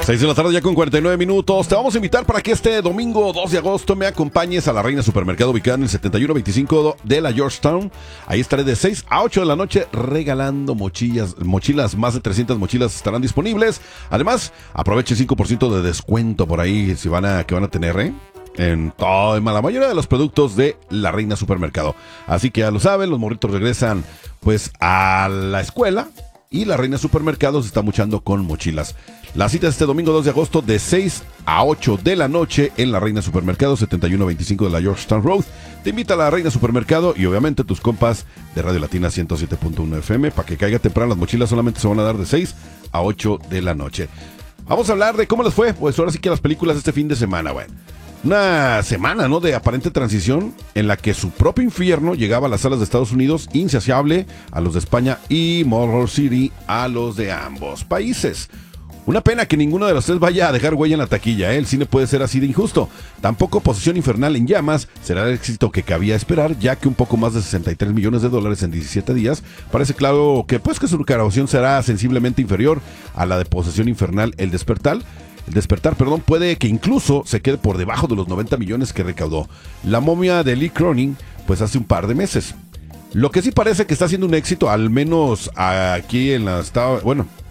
6 de la tarde ya con 49 minutos. Te vamos a invitar para que este domingo 2 de agosto me acompañes a la Reina Supermercado ubicada en el 7125 de la Georgetown. Ahí estaré de 6 a 8 de la noche regalando mochilas. Más de 300 mochilas estarán disponibles. Además, aproveche 5% de descuento por ahí que van a tener, en la mayoría de los productos de la Reina Supermercado. Así que ya lo saben, los morritos regresan pues a la escuela y la Reina Supermercado se está muchando con mochilas. La cita es este domingo 2 de agosto de 6 a 8 de la noche en la Reina Supermercado 7125 de la Georgetown Road. Te invita a la Reina Supermercado y obviamente tus compas de Radio Latina 107.1 FM para que caiga temprano. Las mochilas solamente se van a dar de 6 a 8 de la noche. Vamos a hablar de cómo les fue, pues ahora sí que las películas este fin de semana, bueno. Una semana, ¿no?, de aparente transición en la que su propio infierno llegaba a las salas de Estados Unidos, insaciable a los de España y Motor City a los de ambos países. Una pena que ninguno de los tres vaya a dejar huella en la taquilla, ¿eh? El cine puede ser así de injusto. Tampoco Posesión Infernal en Llamas será el éxito que cabía esperar, ya que un poco más de $63 millones en 17 días. Parece claro que su recaudación será sensiblemente inferior a la de Posesión Infernal El Despertar, puede que incluso se quede por debajo de los 90 millones que recaudó La Momia de Lee Cronin, pues hace un par de meses. Lo que sí parece que está siendo un éxito, al menos aquí en los Estados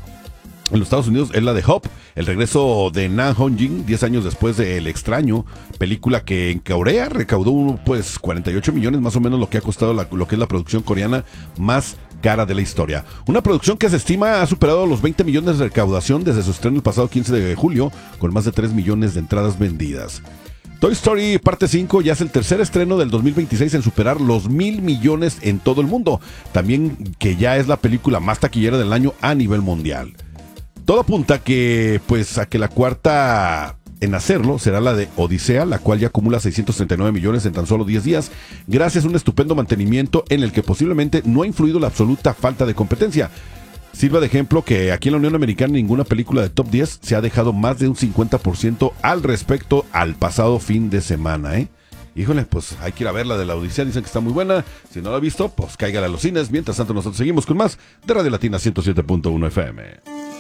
Unidos, es la de Hope, el regreso de Na Hong-jin 10 años después de El Extraño, película que en Corea recaudó pues 48 millones, más o menos lo que ha costado lo que es la producción coreana más cara de la historia. Una producción que se estima ha superado los 20 millones de recaudación desde su estreno el pasado 15 de julio, con más de 3 millones de entradas vendidas. Toy Story Parte 5 ya es el tercer estreno del 2026 en superar los 1,000 millones en todo el mundo, también que ya es la película más taquillera del año a nivel mundial. Todo apunta a que la cuarta en hacerlo será la de Odisea, la cual ya acumula 639 millones en tan solo 10 días, gracias a un estupendo mantenimiento en el que posiblemente no ha influido la absoluta falta de competencia. Sirva de ejemplo que aquí en la Unión Americana ninguna película de top 10 se ha dejado más de un 50% al respecto al pasado fin de semana, Híjole, pues hay que ir a ver la de la Odisea, dicen que está muy buena. Si no la ha visto, pues cáigale a los cines. Mientras tanto, nosotros seguimos con más de Radio Latina 107.1 FM.